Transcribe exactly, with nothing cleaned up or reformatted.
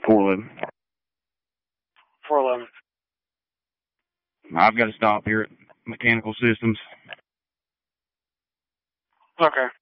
four eleven. four eleven. I've got to stop here at Mechanical Systems. Okay.